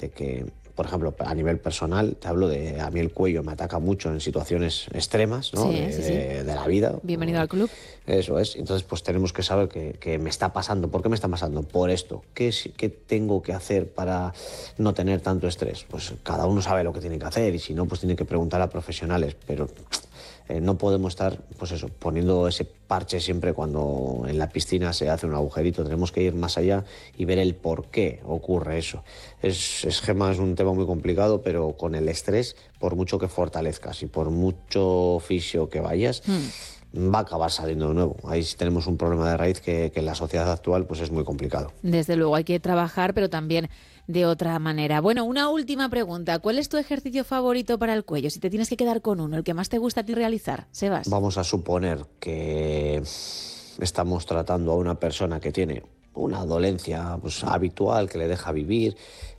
gente que, por ejemplo, a nivel personal, te hablo de, a mí el cuello me ataca mucho en situaciones extremas, ¿no? Sí, sí. De la vida. Bienvenido al club. Eso es. Entonces, pues tenemos que saber que me está pasando. ¿Por qué me está pasando? Por esto. ¿Qué tengo que hacer para no tener tanto estrés? Pues cada uno sabe lo que tiene que hacer y si no, pues tiene que preguntar a profesionales. Pero no podemos estar, pues eso, poniendo ese parche siempre cuando en la piscina se hace un agujerito. Tenemos que ir más allá y ver el por qué ocurre eso. Gemma, es un tema muy complicado, pero con el estrés, por mucho que fortalezcas y por mucho fisio que vayas, va a acabar saliendo de nuevo. Ahí sí tenemos un problema de raíz que en la sociedad actual pues es muy complicado. Desde luego hay que trabajar, pero también de otra manera. Bueno, una última pregunta. ¿Cuál es tu ejercicio favorito para el cuello? Si te tienes que quedar con uno, el que más te gusta a ti realizar, Sebas. Vamos a suponer que estamos tratando a una persona que tiene una dolencia pues, habitual, que le deja vivir,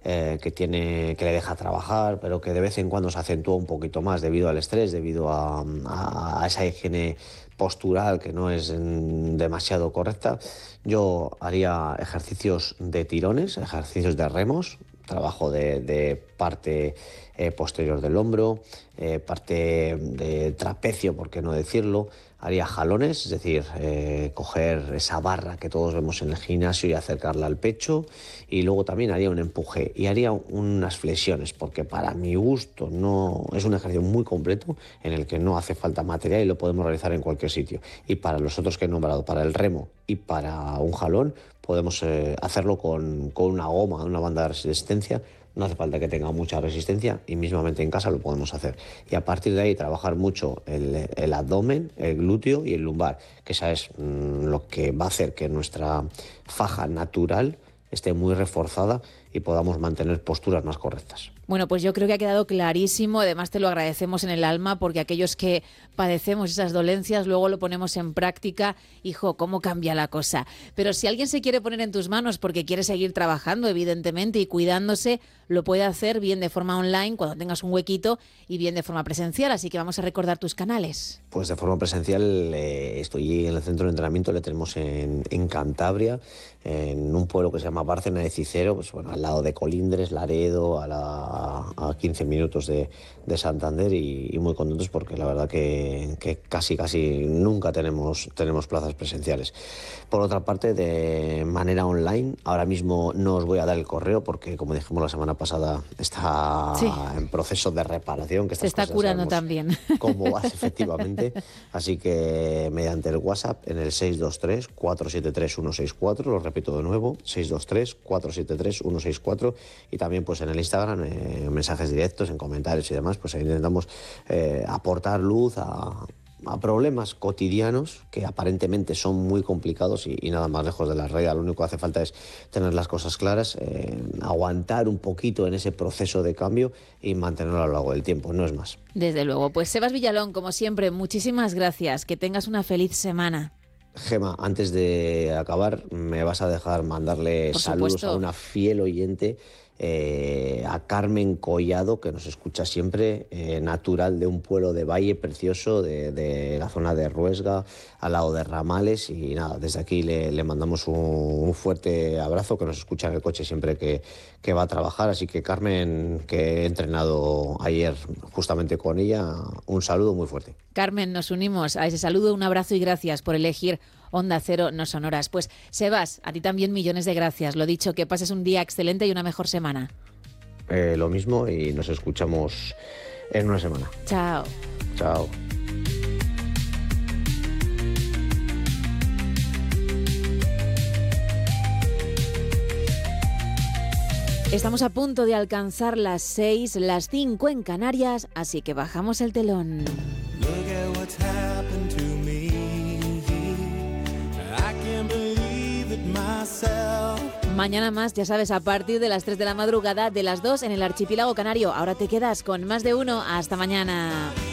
que le deja trabajar, pero que de vez en cuando se acentúa un poquito más debido al estrés, debido a esa higiene postural que no es demasiado correcta. Yo haría ejercicios de tirones, ejercicios de remos, trabajo de parte posterior del hombro, parte de trapecio, por qué no decirlo. Haría jalones, es decir, coger esa barra que todos vemos en el gimnasio y acercarla al pecho, y luego también haría un empuje y haría unas flexiones, porque para mi gusto no es un ejercicio muy completo en el que no hace falta material y lo podemos realizar en cualquier sitio. Y para los otros que he nombrado, para el remo y para un jalón, podemos hacerlo con una goma, una banda de resistencia. No hace falta que tenga mucha resistencia y mismamente en casa lo podemos hacer. Y a partir de ahí trabajar mucho el abdomen, el glúteo y el lumbar, que esa es lo que va a hacer que nuestra faja natural esté muy reforzada y podamos mantener posturas más correctas. Bueno, pues yo creo que ha quedado clarísimo, además te lo agradecemos en el alma, porque aquellos que padecemos esas dolencias luego lo ponemos en práctica, hijo, cómo cambia la cosa. Pero si alguien se quiere poner en tus manos porque quiere seguir trabajando, evidentemente, y cuidándose, lo puede hacer bien de forma online cuando tengas un huequito y bien de forma presencial, así que vamos a recordar tus canales. Pues de forma presencial estoy en el centro de entrenamiento, le tenemos en Cantabria, en un pueblo que se llama Bárcena de Cicero, pues bueno, al lado de Colindres, Laredo, a 15 minutos de Santander, y muy contentos porque la verdad que casi nunca tenemos plazas presenciales. Por otra parte, de manera online, ahora mismo no os voy a dar el correo porque, como dijimos la semana pasada, está en proceso de reparación. Que se está curando también. Cómo hace efectivamente. Así que mediante el WhatsApp en el 623-473-164, lo repito de nuevo, 623-473-164, y también pues en el Instagram, mensajes directos, en comentarios y demás, pues ahí intentamos aportar luz a problemas cotidianos que aparentemente son muy complicados y nada más lejos de la realidad. Lo único que hace falta es tener las cosas claras, aguantar un poquito en ese proceso de cambio y mantenerlo a lo largo del tiempo, no es más. Desde luego. Pues Sebas Villalón, como siempre, muchísimas gracias. Que tengas una feliz semana. Gemma, antes de acabar, me vas a dejar mandarle Por saludos supuesto. a una fiel oyente, a Carmen Collado, que nos escucha siempre, natural de un pueblo de Valle precioso, de la zona de Ruesga, al lado de Ramales, y nada, desde aquí le mandamos un fuerte abrazo, que nos escucha en el coche siempre que va a trabajar. Así que Carmen, que he entrenado ayer justamente con ella, un saludo muy fuerte. Carmen, nos unimos a ese saludo, un abrazo y gracias por elegir Onda Cero No Sonoras. Pues Sebas, a ti también millones de gracias. Lo dicho, que pases un día excelente y una mejor semana. Lo mismo, y nos escuchamos en una semana. Chao. Chao. Estamos a punto de alcanzar las 6, las 5 en Canarias, así que bajamos el telón. Mañana más, ya sabes, a partir de las 3 de la madrugada, de las 2 en el archipiélago canario. Ahora te quedas con Más de Uno. Hasta mañana.